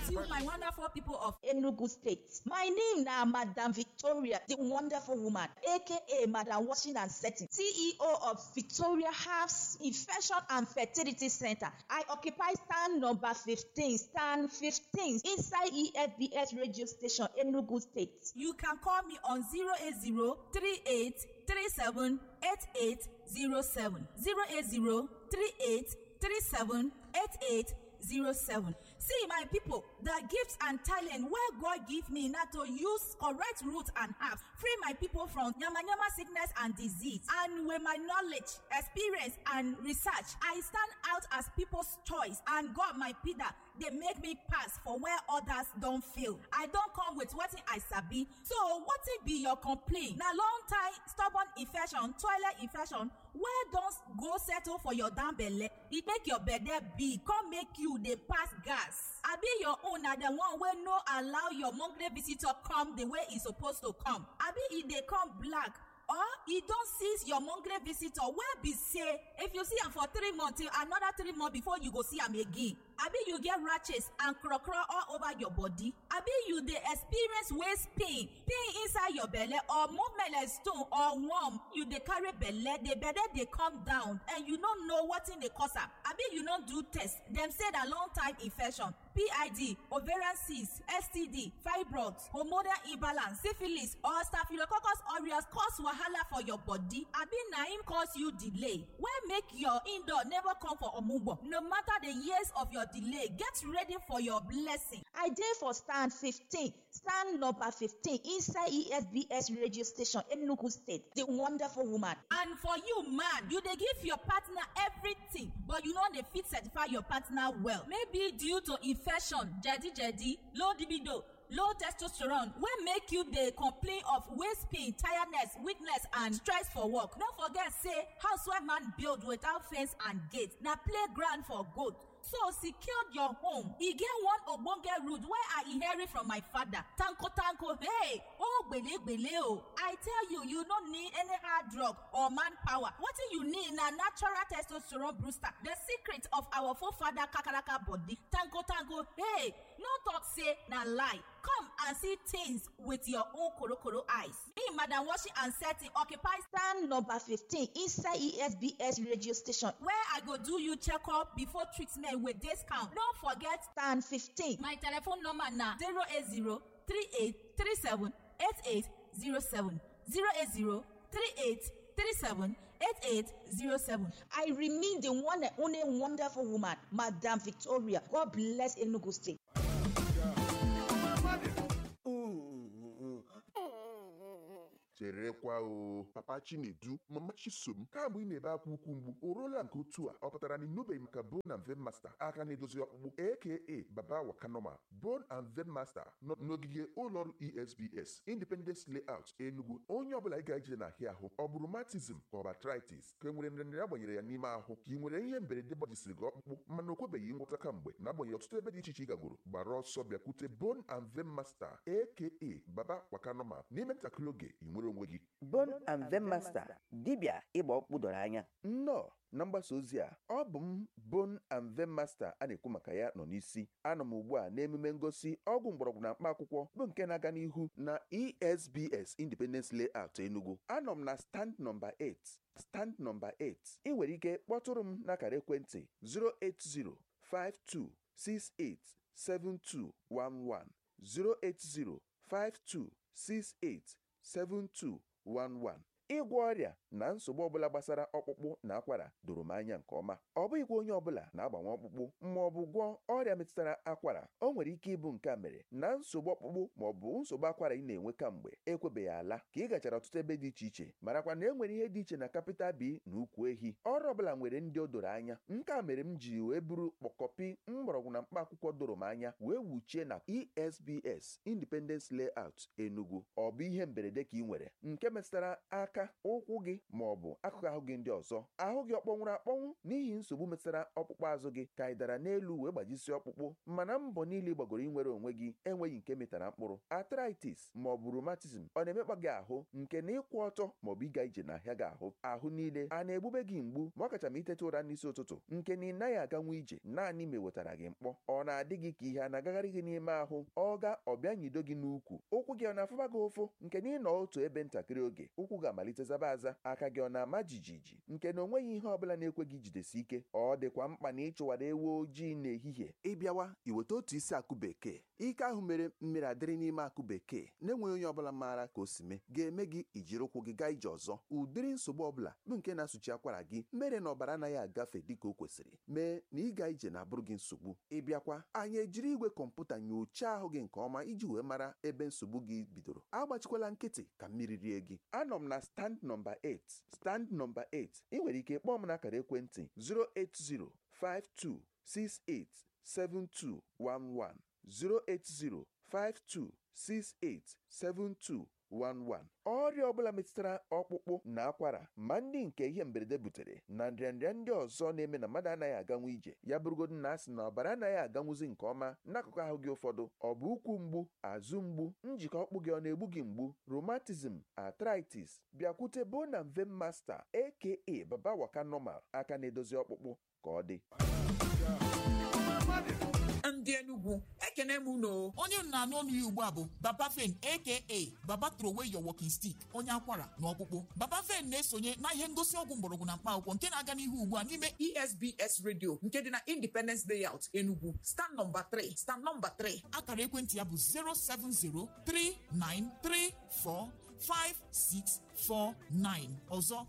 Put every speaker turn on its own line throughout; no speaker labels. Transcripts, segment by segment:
you, my wonderful people of
Enugu State. My name na Madam Victoria, the wonderful woman, aka Madam Washing and Setting, CEO of Victoria Herbs Infection and Fertility Center. I occupy stand number 15, inside EFBS radio station, Enugu State.
You can call me on 08038378807. 08038378807. See, my people, the gifts and talent where God give me now to use correct roots and herbs, free my people from yama sickness and disease. And with my knowledge, experience, and research, I stand out as people's choice. And God, my Peter, they make me pass for where others don't feel. I don't come with what I sabi. So, what it be your complaint? Now, long time, stubborn infection, toilet infection, where don't go settle for your damn belly? It make your bed big, come make you the pass gas. I be your own na the one where no allow your monthly visitor come the way it's supposed to come. I be if they come black or you don't seize your monthly visitor where be say if you see am for 3 months till another 3 months before you go see am again. I be you get rashes and craw all over your body. I be you dey experience waist pain inside your belly or movement like stone or worm. You dey carry belly, the belly dey come down and you don't know what in the cause am. I be you don't do test. Them say that long time infection, PID, ovarian cyst, STD, fibroids, hormonal imbalance, syphilis, or Staphylococcus aureus cause wahala for your body. I be na him cause you delay. Why make your indoor never come for omugbo? No matter the years of your delay, get ready for your blessing.
I dey for stand number 15, inside EFBS radio station, Enugu State, the wonderful woman.
And for you, man, you dey give your partner everything, but you know they fit certify your partner well. Maybe due to infection, jadi, low libido, low testosterone, wey make you dey complain of waist pain, tiredness, weakness, and stress for work. Don't forget, say, housewife man build without fence and gate. Na playground for goat. So secure your home. E get one ogbonge root where I inherit from my father. Tanko, hey, oh gbele oh. I tell you, you don't need any hard drug or manpower. What you need na natural testosterone booster. The secret of our forefather kakaraka body. Tanko, hey, no talk say na lie. Come and see things with your own korokoro eyes. Me, Madam Washing and Setting, occupy
stand number 15 inside EFBS radio station,
where I go do you checkup before treatment with discount. Don't forget
stand 15.
My telephone number now 08038378807. 08038378807.
I remain the one and only wonderful woman, Madam Victoria. God bless Enugu State.
cherekwa o papa Chinedu mama Chisom kamgbe ị na-ebe akwa ukwu mgbu o ruola nke otu a ọ pụtara na ịnụbeghị maka Bone and Vein Master aka na-edozi ọkpụkpụ aka Baba Wakanoma. Bone and Vein Master nọ n'ogige ụlọọrụ ESBS Independence Layout Enugu. Onye ọbụla ị ga-eje n'ahịa ahụ ọ bụ rheumatism ka ọ bụ arthritis ka e nwere nrịanrịa agbanyere ya n'ime ahụ ka ị nwere ihe mberede gbajisiri gị ọkpụkpụ mana o kwebeghị ngwọta kamgbe na-agbanyeghị ọtụtụ ebe dị iche iche ị gagoro gbara ọsọ bịakwute Bone and Vein Master aka Baba Wakanoma n'ime ntakịrị oge ị nwere onwe gị.
Bone and Vein Master, dibịa ịgba ọkpụkpụ doro anya. Nnọọ na mgbasa ozi a ọ bụ m Bone and Vein Master a na-ekwu maka ya nọ n'isi. Anọ m ugbu a n'emume ngosi ọgwụ mgbọrọgwụ na mkpa akwụkwọ bụ nke na-aga n'ihu na ESBS Independence Layout Enugu. Anọ m na stand number 8. Stand number 8. Ị nwere ike kpọtụrụ m n'akara ekwentị 08052687211 08052687211. Ịgwọ ọrịa na nsogbu ọbụla gbasara ọkpụkpụ na akwara doro m anya nke ọma. Ọ bụghịkwa onye ọbụla na-agbanwe ọkpụkpụ ma ọ bụ gwọọ ọrịa metụtara akwara. O nwere ike ịbụ nke a mere na nsogbu ọkpụkpụ ma ọ bụ nsogbu akwara ị na-enwe kamgbe ekwebeghị ala ka ị gachara ọtụtụ ebe dị iche iche marakwa na e nwere ihe dị iche na capital B na ukwu ehi. Ọrụ ọbụla nwere ndị o doro anya. Nke a mere m ji wee buru kpọkọpi mgbọrọgwụ na mkpa akwụkwọ doro m anya wee wuchie na ESBS Independence Layout Enugu. Ọ bụ ihe mberede ka ị nwere nke metụtara aka aka ụkwụ gị ma ọ bụ akụkụ ahụ gị ndị ọzọ ahụ gị ọkpọnwụrụ akpọnwụ n'ihi nsogbu metụtara ọkpụkpụ azụ gị ka ị dara n'elu wee gbajisi ọkpụkpụ mana mbọ niile gbagoro inwere onwe gị enweghị nke metara mkpụrụ arthritis ma ọ bụ rheumatism ọ na-emekpa gị ahụ nke na ịkwụ ọtọ ma ọ bụ ịga ije n'ahịa gị ahụ niile a na-egbube gị mgbu ma ọ kacha ma iteta ụra n'isi ụtụtụ nke na ị naghị aganwu ije naanị ma ewetara gị mkpọ ọ na-adị gị ka ihe a na-agagharị gị n'ime ahụ ọ ga ọbịa nyido gị n'ukwu ụkwụ gị ọ na-afụba gị ụfụ nke na ịnọ otu ebe ntakịrị oge ụkwụ ga-amalite zaba aza aka gị ọ na-ama jijiji nke na onweghị ihe ọbụla na-ekwe gị jidesi ike ọ dịkwa mkpa na ịchụwara ewu ojii n'ehihie ịbịawa iweta otu isi akụ bekee ike ahụ mere mmiri adịrị n'ime akụ bekee na-enweghị onye ọbụla maara ka o si mee ga-eme gị ijiri ụkwụ gị gaa ije ọzọ ụdịrị nsogbu ọbụla bụ nke na-asụchi akwara gị mere na ọbara anaghị agafe dịka o kwesịrị mee na ịga ije na-abụrụ gị nsogbu ịbịakwa anyị ejiri igwe kọmputa nyochaa ahụ gị nke ọma iji wee mara ebe nsogbu gị bidoro agbachikwala nkịtị ka mmiri rie gị anọ m na stand nọmba 8 ị nwere ike kpọọ m n'akara ekwentị 08052687211 08052687211 ọrịa ọbụla metụtara ọkpụkpụ na akwara ma ndị nke ihe mberede butere na nrịanrịa ndị ọzọ na-eme na mmadụ anaghị aganwu ije ya bụrụgodu na asị na ọbara anaghị aganwuzi nke ọma n'akụkụ ahụ gị ụfọdụ ọ bụ ụkwụ mgbu azụ mgbu njikọ ọkpụ gị ọ na-egbu gị mgbu rheumatism arthritis bịakwute Bone and Vein Master aka Baba Waka Normal aka na-edozi ọkpụkpụ ka ọ dị
ndị Enugu ekene m unu onye na-anụ ọnụ ya ugbu a bụ Baba Vein aka Baba Throw Away Your Walking Stick onye akwara na ọkpụkpụ Baba Vein na-esonye na ihe ngosi ọgwụ mgbọrọgwụ na mkpa akwụkwọ nke na-aga n'ihu ugbu a n'ime ESBS Radio nke dị na Independence Layout Enugu stand nọmba 3 akara ekwentị ya bụ 07039345649 ọzọ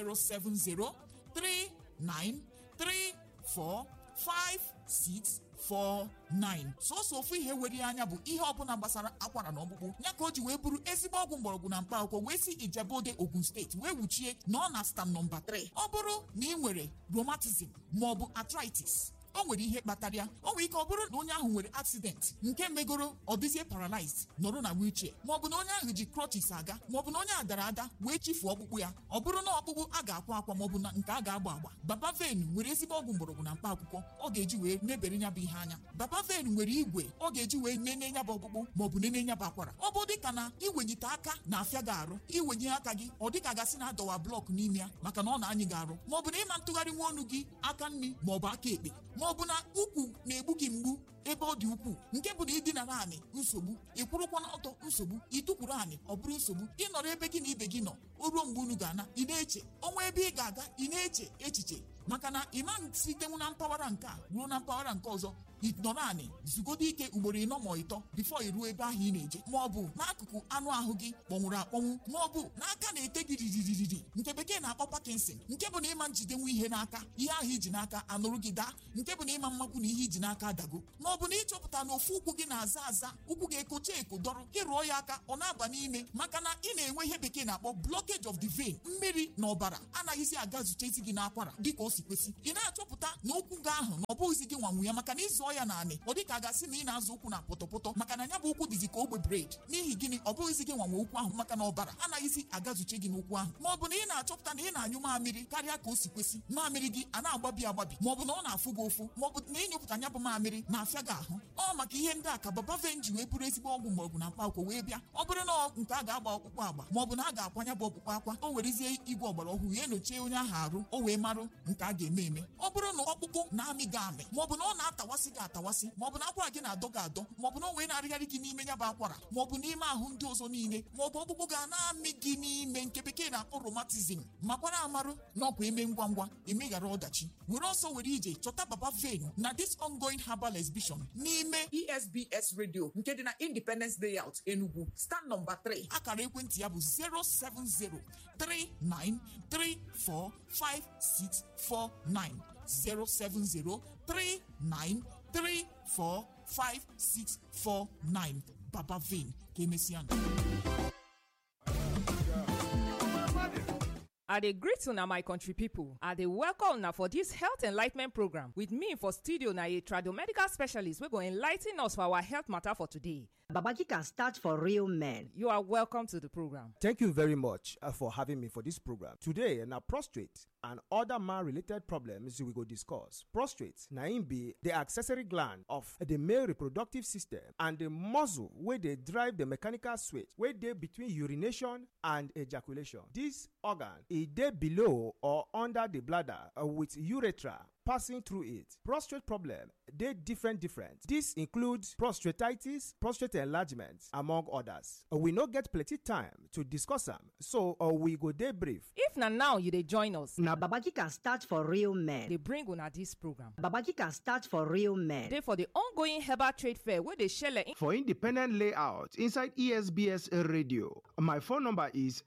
07039345649 sọsọ ofu ihe were anya bụ ihe ọbụla gbasara akwara na ọkpụkpụ ya ka o ji wee bụrụ ezigbo ọgwụ mgbọrọgwụ na mkpa akwụkwọ wee si Ijebode Ogun steeti wee wuchie na ọ na stand nọmba 3 ọ bụrụ na ị nwere rheumatism maọbụ arthritis o nwere ihe kpatara ya o nwere ike ọ bụrụ na onye ahụ nwere accident nke megoro ọ dịzie paralyzed nọrọ na wheelchair maọbụ na onye ahụ ji crutches aga maọbụ na onye a dara ada wee chifuo ọkpụkpụ ya ọ bụrụ na ọkpụkpụ a ga-akwa akwa maọbụ na nke a ga-agba agba Baba Vein nwere ezigbo ọgwụ mgbọrọgwụ na mkpa akwụkwọ ọ ga-eji wee mebere ya bụ ihe anya Baba Vein nwere igwe ọ ga-eji wee nene ya bụ ọkpụkpụ maọbụ nene ya bụ akwara ọ bụ dịka na iwenyite aka na-afịa gị arụ iwenye aka gị ọ dịka gasị na adọwa blọk n'ime ya maka na ọ na-anyị gị arụ maọbụ na ịma ntụgharị nwa ọnụ gị aka nri maọbụ aka ekpe maọbụ na ukwu na-egbu gị mgbu ebe ọ dị ukwuu nke bụ na ịdina naanị nsogbu ịkwụrụkwa n'ọtọ nsogbu ịtụkwuru anị ọ bụrụ nsogbu ịnọrọ ebe gị na ibe gị nọ o ruo mgbe unu ga-ana ị na-eche ọnwa ebe ị ga-aga ị na-eche echiche maka na ịma sitenwu na mpaghara nke a ruo na mpaghara nke ọzọ nọ naanị zugodo ike ugboro 4 ma 5 bifo iruo ebe ahụ ị na-eje ma ọ bụ n'akụkụ anụ ahụ gị kpọnwụrụ akpọnwụ ma ọ bụ n'aka na-ete gị riririri nke bekee na-akpọ Parkinson nke bụ na ịma njidenwu ihe n'aka ihe ahụ iji n'aka anụrụ gị daa nke bụ na ịma mmakwu na ihe iji n'aka adago ma ọ bụ na ịchọpụta na ofu ụkwụ gị na-aza aza ụkwụ gị ekocha eko dọrọ ịrụọ ya aka ọ na-aba n'ime maka na ị na-enwe ihe bekee na-akpọ blockage of the vein mmiri na ọbara anaghịzi aga zutezi gị n'akwara dịka o si kwesị ị na-achọpụta na ụkwụ gị ahụ na ọ bụghịzi gị nwanwu ya maka na ịzụ ya naanị ọ dịka a gasị na ị na-azụ ụkwụ na pọtọpọtọ maka na ya bụ ụkwụ dịzi ka ogbe bred n'ihi gịnị ọ bụghịzi gị nwanwe ụkwụ ahụ maka na ọbara anaghịzi agazuche gị n'ụkwụ ahụ ma ọ bụ na ị na-achọpụta na ị na-anyụ mamịrị karịa ka o si kwesị mamịrị gị a na-agbabi agbabi ma ọ bụ na ọ na-afụ gị ụfụ ma ọ bụ na ịnyụpụta ya bụ mamịrị na-afịa gị ahụ ọ maka ihe ndị a ka Baba Vein ji wee bụrụ ezigbo ọgwụ mgbọrọgwụ na mkpa akwụkwọ wee bịa ọ bụrụ na nke a ga-agba ọkpụkpụ agba ma ọ bụ na a ga-akwanya bụ ọkpụkpụ akwa o werezie igwe ọgbara ọhụrụ ya enyochie onye ahụ arụ o wee marụ nke a ga-eme eme ọ bụrụ na ọkpụkpụ na-amị gị amị ma ọ bụ na ọ na-atawasị gị atawasị ma ọ bụ na akwara gị na-adọ gị adọ ma ọ bụ na o wee na-arịgharị gị n'ime ya bụ akwara ma ọ bụ n'ime ahụ ndị ọzọ niile ma ọ bụ ọkpụkpụ ga na-amị gị n'ime nke bekee na-akpọ rheumatism makwara amarụ na ọkwa eme ngwa ngwa emeghara ọdachi were ọsọ were ije chọta Baba Vein na this ongoing herbal exhibition n'ime ESBS Radio nke dị na Independence Layout Enugu stand nọmba 3 akara ekwentị ya bụ 07039345649 07039345649 Baba Vein ka emesịa
I dey greet una my country people. I dey welcome una for this health enlightenment program. With me for studio na a tradomedical specialist wey go enlighten us for our health matter for today.
Babaki can start for real men.
You are welcome to the program.
Thank you very much for having me for this program. Today, na prostate and other man-related problems we go discuss. Prostate na im be the accessory gland of the male reproductive system and the muscle wey dey drive the mechanical switch wey dey between urination and ejaculation. This organ e dey below or under the bladder with urethra passing through it. Prostate problem dey different. This includes prostatitis, prostate enlargement, among others. We no get plenty time to discuss am, so we go dey brief.
If na now you dey join us,
na Babaki can start for real men.
dey bring una this program.
Babaki can start for real men.
Dey for the ongoing herbal trade fair wey dey shele
for independent layout inside ESBS radio. My phone number is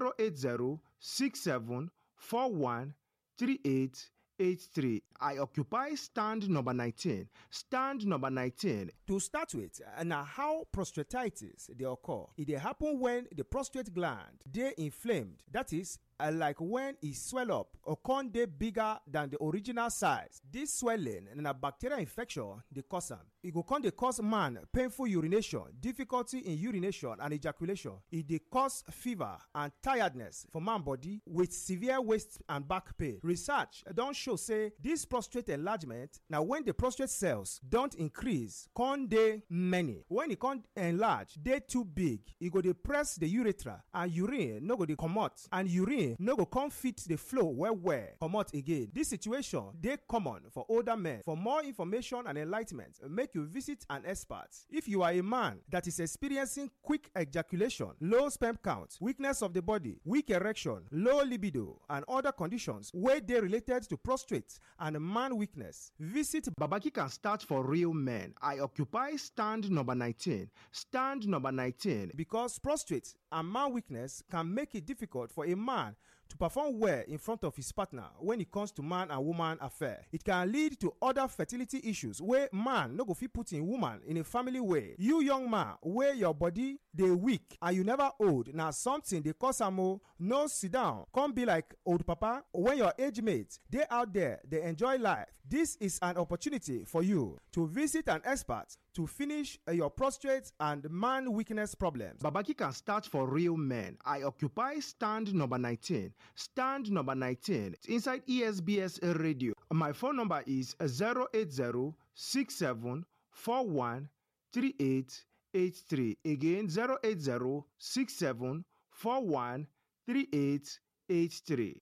08067413883. I occupy stand number 19. Stand number 19.
To start with, na how prostatitis dey occur. E dey happen when the prostate gland dey inflamed. That is, like when e swell up or con dey bigger than the original size. This swelling na bacterial infection dey cause am. E go con dey cause man painful urination, difficulty in urination and ejaculation. E dey cause fever and tiredness for man body with severe waist and back pain. Research don show say this prostate enlargement na when the prostate cells don increase con dey many. When e con enlarge dey too big, e go dey press the urethra and urine no go dey comot, and urine no go come fit the flow well comot again. This situation dey common for older men. For more information and enlightenment, make you visit an expert. If you are a man that is experiencing quick ejaculation, low sperm count, weakness of the body, weak erection, low libido, and other conditions wey dey related to prostate and man weakness, visit
Babaki can start for real men. I occupy stand number 19. Stand number 19.
because prostate and man weakness can make it difficult for a man to perform well in front of his partner when it comes to man and woman affair. It can lead to other fertility issues where man no go fit put in woman in a family way. You young man where your body dey weak and you never old, na something dey cause am o. No sit down come be like old papa when your age mate dey out there dey enjoy life. This is an opportunity for you to visit an expert to finish your prostate and man weakness problems.
Babaki can start for real men. I occupy stand number 19. Stand number 19 inside ESBS radio. My phone number is 08067413883. Again, 08067413883.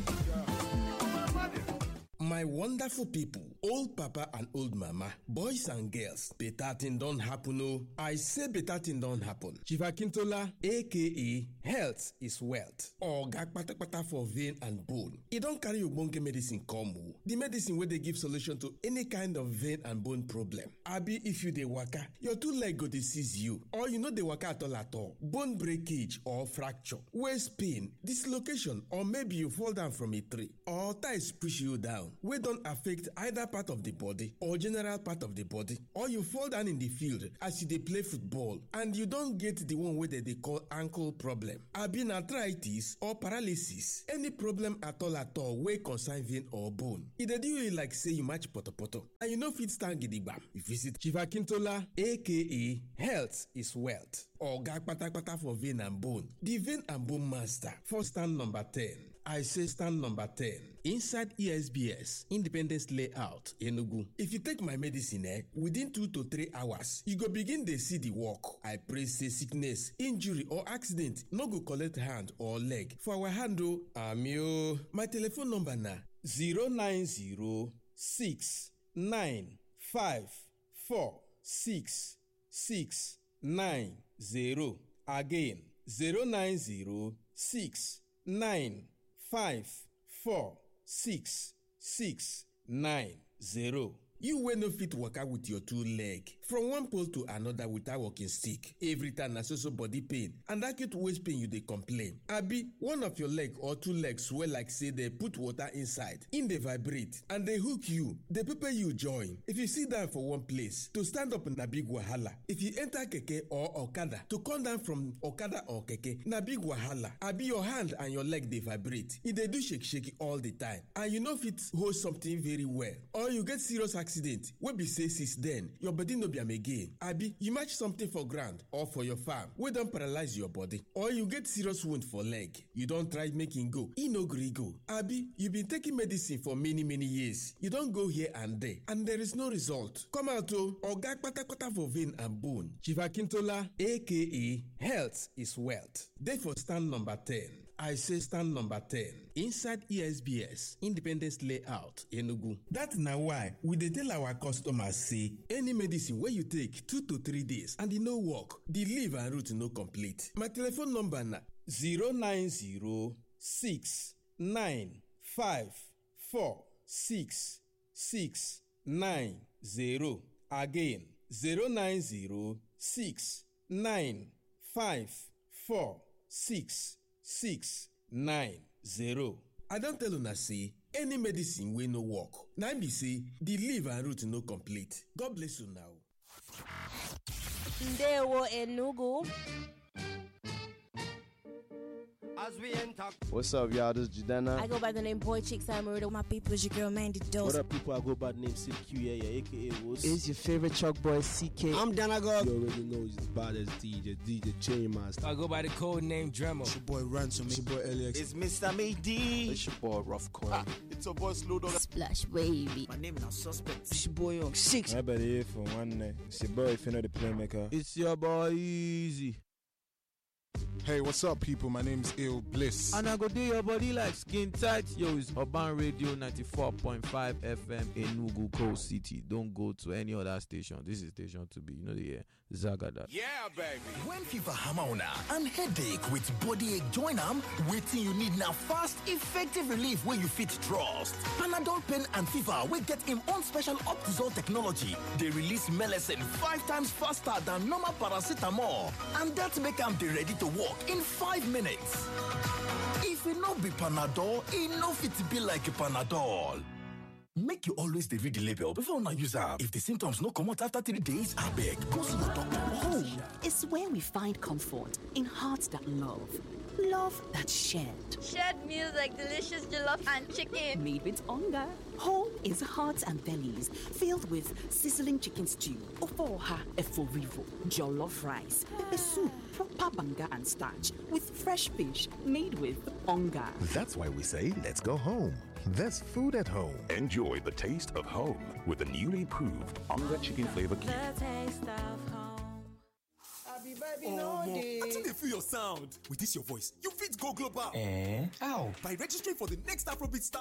My wonderful people, old papa and old mama, boys and girls, better thing don't happen. Oh, I say better thing don't happen. Chief Akintola, aka Health is Wealth, or Gakpatakpata for vein and bone. It don't carry ogbonge medicine come. The medicine where they give solution to any kind of vein and bone problem. Abi, if you dey waka, your two leg go dey seize you, or you know dey waka at all. Bone breakage or fracture, waist pain, dislocation, or maybe you fall down from a tree, or ties push you down. Wey don't affect either part of the body or general part of the body, or you fall down in the field as you dey play football and you don't get the one wey they call ankle problem, abi na arthritis or paralysis, any problem at all wey concern vein or bone. E dey do you like say you match potopoto and you no fit stand gidigbam. You visit Chief Akintola, aka Health is Wealth, or Gakpatakpata for vein and bone, the vein and bone master, for stand number 10. I say stand number 10 inside ESBS Independence Layout, Enugu. If you take my medicine, within 2 to 3 hours, you go begin dey see the work. I pray say sickness, injury or accident no go collect hand or leg for our hand o. Ami o. My telephone number na 09069546690. Again, 09069546690. You wey no fit waka with your two leg from one pole to another without walking stick. Every time na so body pain and acute waist pain you dey complain. Abi one of your leg or two legs swell like say dey put water inside, in dey vibrate and dey hook you, dey pepper you join. If you sit down for one place, to stand up na big wahala. If you enter keke or okada, to come down from okada or keke na big wahala. Abi your hand and your leg dey vibrate, e dey do shake all the time and you no fit hold something very well, or you get serious accident wey be say since then your body no be am again. Abi you match something for ground or for your farm wey don paralyze your body, or you get serious wound for leg, you don try make e go, e no gree go. Abi you been taking medicine for many years, you don go here and there and there is no result. Come out o, oga kpatakpata for vein and bone. Chief Akintola aka Health is Wealth dey for stand number 10. I say stand number 10 inside ESBS Independence Layout Enugu. That na why we dey tell our customers say any medicine wey you take 2 to 3 days and e no work, the leaf and root no complete. My telephone number na 09069546690. Again 09069546690. I don tell una say any medicine wey no work, na be say the leaf and root no complete. God bless you now.
Ndewo Enugu.
As we enter.
What's up, y'all? This is Jadena.
I go by the name Boy Chick Samarudo. My people is your girl Mandy Dose.
What up, people? I go by the name CQ, aka Woods.
It's your favorite chalk boy CK.
I'm Danagog. You already know he's as bad as DJ Chain Master.
I go by the code name Dremel.
It's your boy Ransom. It's your boy LX.
It's Mr. Mady.
It's your boy Rough Coin.
It's your boy Slow Dog.
Splash Baby.
My name is not Suspect.
It's your boy Young 6.
I better here for one night. It's your boy, if you know the playmaker.
It's your boy Easy.
Hey, what's up, people? My name's Ill Bliss.
And I go do your body like skin tight. Yo, it's Urban Radio 94.5 FM Enugu Coast City. Don't go to any other station. This is station to be. You know the Zagada.
Yeah, baby.
When fever hammer on and headache with body ache join am, waiting you need now fast, effective relief where you fit trust. Panadol pain and fever will get him own special Optizol technology. They release medicine 5 times faster than normal paracetamol, and that make am dey ready to work in 5 minutes. If it no be Panadol, it no fit be like Panadol. Make you always read the label before you use am. If the symptoms no come out after 3 days, abeg go see your doctor.
Home is where we find comfort in hearts that love. Love that's shared.
Shared meals like delicious jollof and chicken.
Made with onga. Home is hearts and bellies filled with sizzling chicken stew, ofoha eforivo, jollof rice, pepper soup, proper banga and starch, with fresh fish made with onga.
That's why we say, let's go home. There's food at home.
Enjoy the taste of home with the newly improved Onga Chicken Flavor Cube.
The taste of home.
I think they feel your sound. With this your voice, you fit go global.
How?
By registering for the next Afrobeat Star